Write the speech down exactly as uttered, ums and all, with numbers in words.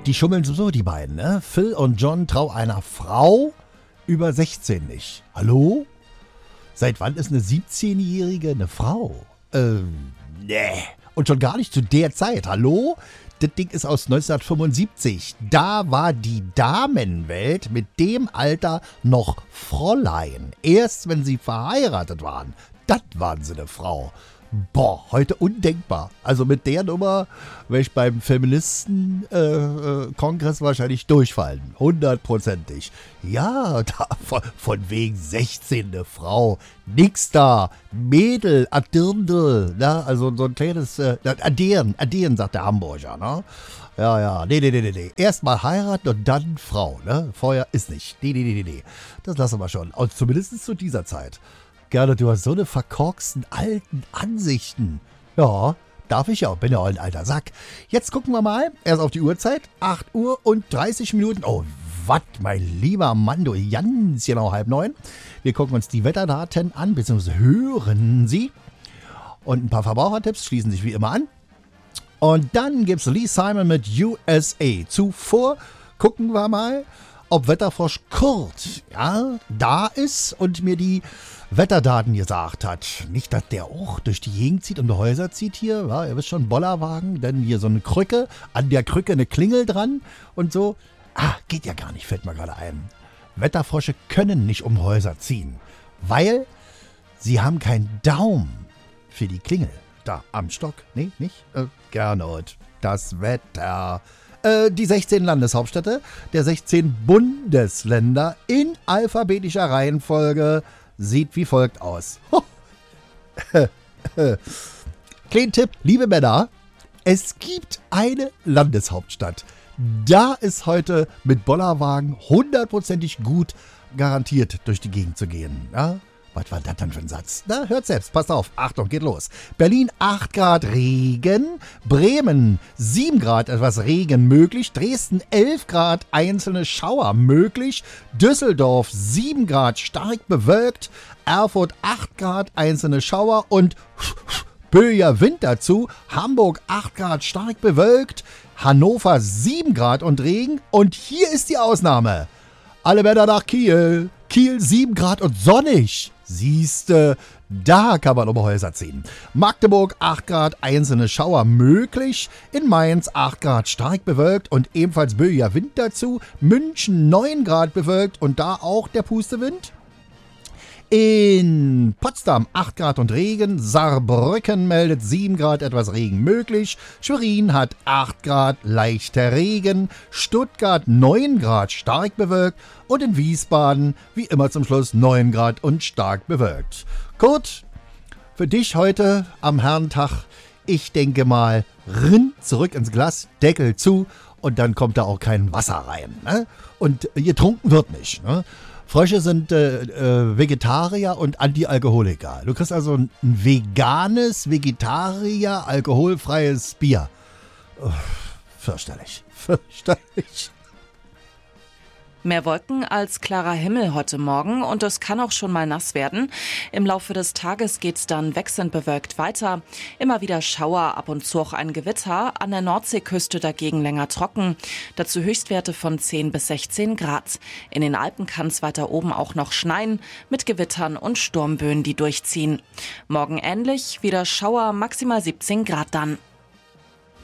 Die schummeln sowieso, die beiden, ne? Phil und John trauen einer Frau über sechzehn nicht. Hallo? Seit wann ist eine siebzehnjährige eine Frau? Ähm, nee. Und schon gar nicht zu der Zeit. Hallo? Das Ding ist aus neunzehnhundertfünfundsiebzig. Da war die Damenwelt mit dem Alter noch Fräulein. Erst wenn sie verheiratet waren, das waren sie eine Frau. Boah, heute undenkbar. Also mit der Nummer werde ich beim Feministen-Kongress äh, wahrscheinlich durchfallen. Hundertprozentig. Ja, da, von, von wegen sechzehn eine Frau. Nix da. Mädel, Adirndl. Ne? Also so ein kleines, äh, Addieren, Addieren, sagt der Hamburger. Ne? Ja, ja, nee, nee, nee, nee, nee. Erstmal heiraten und dann Frau. Ne? Vorher ist nicht. Nee, nee, nee, nee, nee. Das lassen wir schon. Und zumindest zu dieser Zeit. Gerne, du hast so eine verkorksten alten Ansichten. Ja, darf ich ja, bin ja auch ein alter Sack. Jetzt gucken wir mal, erst auf die Uhrzeit, acht Uhr und dreißig Minuten. Oh, was, mein lieber Mann, du, ganz genau halb neun. Wir gucken uns die Wetterdaten an, beziehungsweise hören sie. Und ein paar Verbrauchertipps schließen sich wie immer an. Und dann gibt's Lee Simon mit U S A. Zuvor gucken wir mal, ob Wetterfrosch Kurt, ja, da ist und mir die Wetterdaten gesagt hat. Nicht, dass der auch durch die Gegend zieht und die Häuser zieht hier. Ja, ihr wisst schon, Bollerwagen, dann hier so eine Krücke, an der Krücke eine Klingel dran und so. Ah, geht ja gar nicht, fällt mir gerade ein. Wetterfrösche können nicht um Häuser ziehen, weil sie haben keinen Daumen für die Klingel. Da, am Stock. Nee, nicht? Äh, Gernot, das Wetter. Äh, die sechzehn Landeshauptstädte der sechzehn Bundesländer in alphabetischer Reihenfolge sieht wie folgt aus. Kleinen Tipp, liebe Männer, es gibt eine Landeshauptstadt. Da ist heute mit Bollerwagen hundertprozentig gut garantiert durch die Gegend zu gehen. Ja? Was war das denn für ein Satz? Na, hört selbst, passt auf, Achtung, geht los. Berlin acht Grad Regen, Bremen sieben Grad etwas Regen möglich, Dresden elf Grad einzelne Schauer möglich, Düsseldorf sieben Grad stark bewölkt, Erfurt acht Grad einzelne Schauer und böiger Wind dazu, Hamburg acht Grad stark bewölkt, Hannover sieben Grad und Regen und hier ist die Ausnahme. Alle Männer nach Kiel. Kiel sieben Grad und sonnig. Siehste, da kann man um Häuser ziehen. Magdeburg acht Grad, einzelne Schauer möglich. In Mainz acht Grad stark bewölkt und ebenfalls böiger Wind dazu. München neun Grad bewölkt und da auch der Pustewind. In Potsdam acht Grad und Regen, Saarbrücken meldet sieben Grad etwas Regen möglich, Schwerin hat acht Grad leichter Regen, Stuttgart neun Grad stark bewölkt und in Wiesbaden wie immer zum Schluss neun Grad und stark bewölkt. Kurt, für dich heute am Herrentag, ich denke mal, rinn zurück ins Glas, Deckel zu und dann kommt da auch kein Wasser rein. Ne? Und getrunken wird nicht. Ne? Frösche sind äh, äh, Vegetarier und Anti-Alkoholiker. Du kriegst also ein, ein veganes, Vegetarier, alkoholfreies Bier. Oh, fürchterlich, fürchterlich. Mehr Wolken als klarer Himmel heute Morgen und es kann auch schon mal nass werden. Im Laufe des Tages geht's dann wechselnd bewölkt weiter. Immer wieder Schauer, ab und zu auch ein Gewitter. An der Nordseeküste dagegen länger trocken. Dazu Höchstwerte von zehn bis sechzehn Grad. In den Alpen kann es weiter oben auch noch schneien, mit Gewittern und Sturmböen, die durchziehen. Morgen ähnlich, wieder Schauer, maximal siebzehn Grad dann.